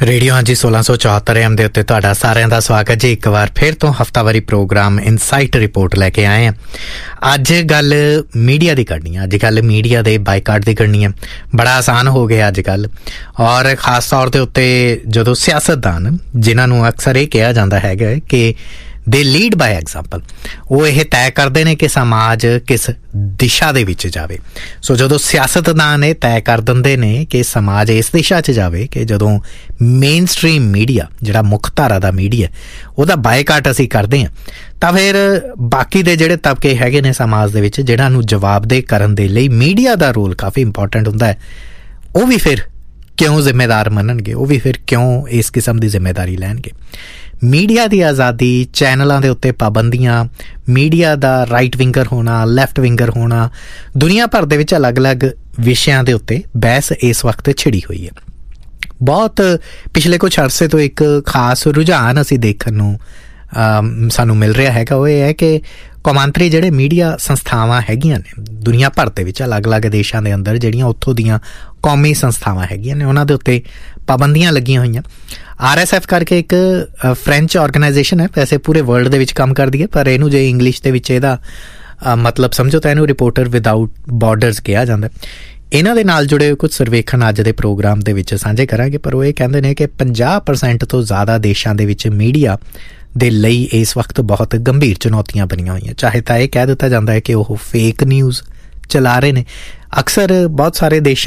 Radio ਹਾਂਜੀ 1674 AM ਦੇ ਉੱਤੇ ਤੁਹਾਡਾ ਸਾਰਿਆਂ ਦਾ ਸਵਾਗਤ ਜੀ। ਇੱਕ ਵਾਰ ਫਿਰ ਤੋਂ ਹਫ਼ਤਾਵਾਰੀ ਪ੍ਰੋਗਰਾਮ ਇਨਸਾਈਟ ਰਿਪੋਰਟ ਲੈ ਕੇ ਆਏ ਹਾਂ। ਅੱਜ ਗੱਲ ਮੀਡੀਆ ਦੀ ਕਰਨੀ ਹੈ। ਅੱਜ ਕੱਲ੍ਹ ਮੀਡੀਆ ਦੇ ਬਾਈਕਾਟ ਦੀ ਕਰਨੀ ਹੈ। ਬੜਾ ਆਸਾਨ ਹੋ ਗਿਆ ਅੱਜ ਕੱਲ੍ਹ, ਔਰ ਖ਼ਾਸ ਤੌਰ ਦੇ ਉੱਤੇ ਜਦੋਂ ਸਿਆਸਤਦਾਨ, ਜਿਨ੍ਹਾਂ ਨੂੰ ਅਕਸਰ ਇਹ ਕਿਹਾ ਜਾਂਦਾ ਹੈਗਾ ਕਿ ਦੇ ਲੀਡ ਬਾਏ ਐਗਜ਼ਾਮਪਲ, ਉਹ ਇਹ ਤੈਅ ਕਰਦੇ ਨੇ ਕਿ ਸਮਾਜ ਕਿਸ ਦਿਸ਼ਾ ਦੇ ਵਿੱਚ ਜਾਵੇ। ਸੋ ਜਦੋਂ ਸਿਆਸਤਦਾਨ ਇਹ ਤੈਅ ਕਰ ਦਿੰਦੇ ਨੇ ਕਿ ਸਮਾਜ ਇਸ ਦਿਸ਼ਾ 'ਚ ਜਾਵੇ ਕਿ ਜਦੋਂ ਮੇਨ ਸਟਰੀਮ ਮੀਡੀਆ, ਜਿਹੜਾ ਮੁੱਖ ਧਾਰਾ ਦਾ ਮੀਡੀਆ, ਉਹਦਾ ਬਾਈਕਾਟ ਅਸੀਂ ਕਰਦੇ ਹਾਂ, ਤਾਂ ਫਿਰ ਬਾਕੀ ਦੇ ਜਿਹੜੇ ਤਬਕੇ ਹੈਗੇ ਨੇ ਸਮਾਜ ਦੇ ਵਿੱਚ, ਜਿਹਨਾਂ ਨੂੰ ਜਵਾਬਦੇਹ ਕਰਨ ਦੇ ਲਈ ਮੀਡੀਆ ਦਾ ਰੋਲ ਕਾਫੀ ਇੰਪੋਰਟੈਂਟ ਹੁੰਦਾ ਹੈ, ਉਹ ਵੀ ਫਿਰ ਕਿਉਂ ਜ਼ਿੰਮੇਦਾਰ ਮੰਨਣਗੇ? ਉਹ ਵੀ ਫਿਰ ਕਿਉਂ ਇਸ ਕਿਸਮ ਦੀ ਜ਼ਿੰਮੇਦਾਰੀ ਲੈਣਗੇ? ਮੀਡੀਆ ਦੀ ਆਜ਼ਾਦੀ, ਚੈਨਲਾਂ ਦੇ ਉੱਤੇ ਪਾਬੰਦੀਆਂ, ਮੀਡੀਆ ਦਾ ਰਾਈਟ ਵਿੰਗਰ ਹੋਣਾ, ਲੈਫਟ ਵਿੰਗਰ ਹੋਣਾ, ਦੁਨੀਆ ਭਰ ਦੇ ਵਿੱਚ ਅਲੱਗ-ਅਲੱਗ ਵਿਸ਼ਿਆਂ ਦੇ ਉੱਤੇ ਬਹਿਸ ਇਸ ਵਕਤ ਛਿੜੀ ਹੋਈ ਹੈ। ਬਹੁਤ ਪਿਛਲੇ ਕੁਛ ਅਰਸੇ ਤੋਂ ਇੱਕ ਖਾਸ ਰੁਝਾਨ ਅਸੀਂ ਦੇਖਣ ਨੂੰ ਸਾਨੂੰ ਮਿਲ ਰਿਹਾ ਹੈਗਾ। ਉਹ ਇਹ ਹੈ ਕਿ ਕੌਮਾਂਤਰੀ ਜਿਹੜੇ ਮੀਡੀਆ ਸੰਸਥਾਵਾਂ ਹੈਗੀਆਂ ਨੇ ਦੁਨੀਆ ਭਰ ਦੇ ਵਿੱਚ, ਅਲੱਗ-ਅਲੱਗ ਦੇਸ਼ਾਂ ਦੇ ਅੰਦਰ ਜਿਹੜੀਆਂ ਉੱਥੋਂ ਦੀਆਂ ਕੌਮੀ ਸੰਸਥਾਵਾਂ ਹੈਗੀਆਂ ਨੇ, ਉਹਨਾਂ ਦੇ ਉੱਤੇ ਪਾਬੰਦੀਆਂ ਲੱਗੀਆਂ ਹੋਈਆਂ। RSF ਕਰਕੇ ਇੱਕ ਫਰੈਂਚ ਔਰਗਨਾਈਜੇਸ਼ਨ ਹੈ, ਵੈਸੇ ਪੂਰੇ ਵਰਲਡ ਦੇ ਵਿੱਚ ਕੰਮ ਕਰਦੀ ਹੈ, ਪਰ ਇਹਨੂੰ ਜੇ ਇੰਗਲਿਸ਼ ਦੇ ਵਿੱਚ ਇਹਦਾ ਮਤਲਬ ਸਮਝੋ ਤਾਂ ਇਹਨੂੰ ਰਿਪੋਰਟਰ ਵਿਦਆਊਟ ਬਾਰਡਰਸ ਕਿਹਾ ਜਾਂਦਾ। ਇਹਨਾਂ ਦੇ ਨਾਲ ਜੁੜੇ ਕੁਝ ਸਰਵੇਖਣ ਅੱਜ ਦੇ ਪ੍ਰੋਗਰਾਮ ਦੇ ਵਿੱਚ ਸਾਂਝੇ ਕਰਾਂਗੇ, ਪਰ ਉਹ ਇਹ ਕਹਿੰਦੇ ਨੇ ਕਿ 50% ਤੋਂ ਜ਼ਿਆਦਾ ਦੇਸ਼ਾਂ ਦੇ ਵਿੱਚ ਮੀਡੀਆ ਦੇ ਲਈ ਇਸ ਵਕਤ ਬਹੁਤ ਗੰਭੀਰ ਚੁਣੌਤੀਆਂ ਬਣੀਆਂ ਹੋਈਆਂ। ਚਾਹੇ ਤਾਂ ਇਹ ਕਹਿ ਦਿੱਤਾ ਜਾਂਦਾ ਹੈ ਕਿ ਉਹ ਫੇਕ ਨਿਊਜ਼ ਚਲਾ ਰਹੇ ਨੇ। ਅਕਸਰ ਬਹੁਤ ਸਾਰੇ ਦੇਸ਼ਾਂ